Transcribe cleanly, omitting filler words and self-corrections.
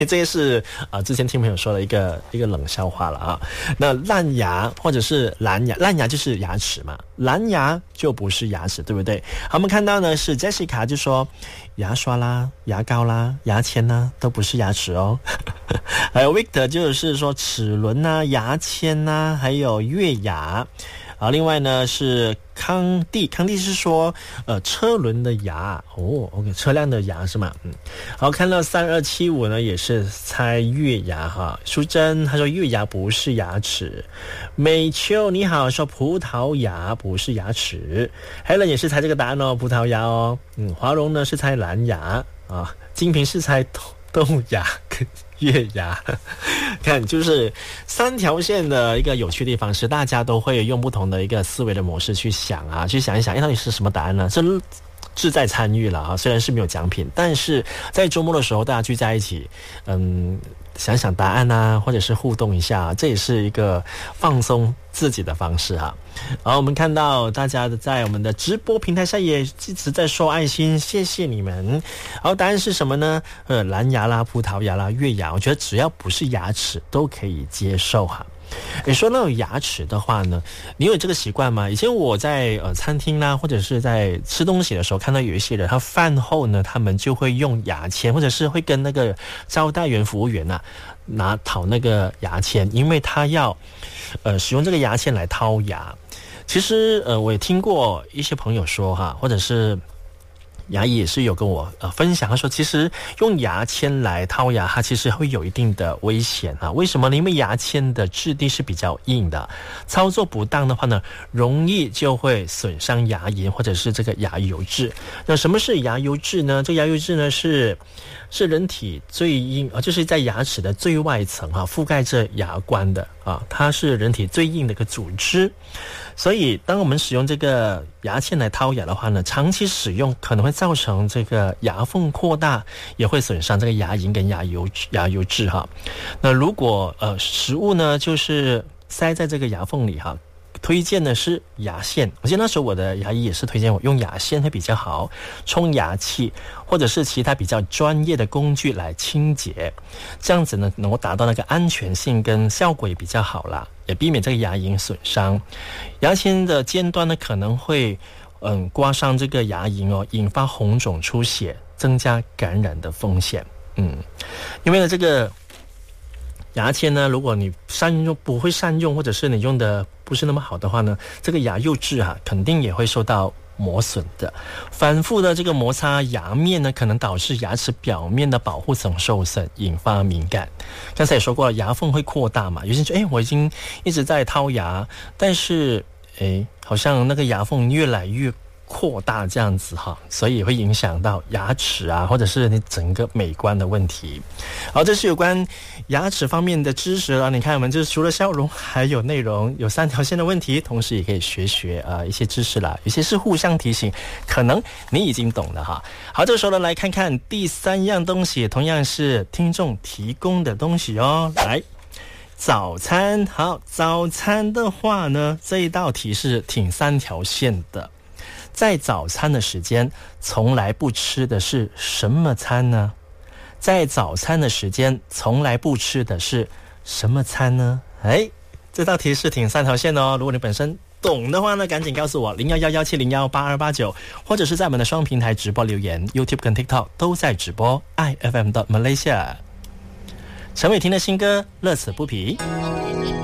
这也是之前听朋友说的一个冷笑话了啊。那烂牙或者是蓝牙，烂牙就是牙齿嘛，蓝牙就不是牙齿，对不对？好，我们看到呢是 Jessica 就说牙刷啦、牙膏啦、牙签啦都不是牙齿哦。还有 Victor 就是说齿轮啊、牙签啊，还有月牙。好，另外呢是康帝是说车轮的牙哦 ，OK 车辆的牙是吗？好，看到3275呢也是猜月牙哈。淑珍她说月牙不是牙齿。美秋你好说葡萄牙不是牙齿。Helen 也是猜这个答案哦，葡萄牙哦。华荣呢是猜蓝牙啊，金平是猜动物牙跟月牙。看，就是3条线的一个有趣的地方是，大家都会用不同的一个思维的模式去想啊，去想一想，到底是什么答案呢？这志在参与了啊，虽然是没有奖品，但是在周末的时候大家聚在一起，想想答案啊，或者是互动一下，这也是一个放松自己的方式啊。然后我们看到大家在我们的直播平台上也一直在收爱心，谢谢你们。然后答案是什么呢？蓝牙啦、葡萄牙啦、月牙，我觉得只要不是牙齿都可以接受哈。说到牙齿的话呢，你有这个习惯吗？以前我在餐厅啦，或者是在吃东西的时候，看到有一些人，他饭后呢，他们就会用牙签，或者是会跟那个招待员、服务员讨那个牙签，因为他要使用这个牙签来掏牙。其实我也听过一些朋友说哈，或者是牙医也是有跟我分享，他说其实用牙签来掏牙，它其实会有一定的危险啊。为什么呢？因为牙签的质地是比较硬的，操作不当的话呢，容易就会损伤牙龈或者是这个牙釉质。那什么是牙釉质呢？这牙釉质呢是人体最硬就是在牙齿的最外层覆盖着牙关的它是人体最硬的一个组织。所以当我们使用这个牙签来掏牙的话呢，长期使用可能会造成这个牙缝扩大，也会损伤这个牙龈跟牙釉质哈。那如果食物呢就是塞在这个牙缝里推荐的是牙线。我记得那时候我的牙医也是推荐我用牙线会比较好，冲牙器或者是其他比较专业的工具来清洁，这样子呢能够达到那个安全性跟效果也比较好啦，也避免这个牙龈损伤。牙签的尖端呢可能会刮伤这个牙龈引发红肿出血，增加感染的风险。因为呢这个牙签呢，如果你不会善用，或者是你用的不是那么好的话呢，这个牙釉质肯定也会受到磨损的。反复的这个摩擦牙面呢，可能导致牙齿表面的保护层受损，引发敏感。刚才也说过了，牙缝会扩大嘛，有些人说我已经一直在掏牙，但是好像那个牙缝越来越扩大这样子所以也会影响到牙齿或者是你整个美观的问题。好，这是有关牙齿方面的知识了。你看我们就是除了笑容还有内容，有3条线的问题，同时也可以学一些知识啦，有些是互相提醒，可能你已经懂了哈。好，这个时候呢来看看第3样东西，同样是听众提供的东西哦。来，早餐。好，早餐的话呢，这一道题是挺3条线的。在早餐的时间从来不吃的是什么餐呢？在早餐的时间从来不吃的是什么餐呢？这道题是挺3条线哦。如果你本身懂的话呢，赶紧告诉我011170182289，或者是在我们的双平台直播留言， YouTube 跟 TikTok 都在直播 IFM.Malaysia。陈伟霆的新歌乐此不疲。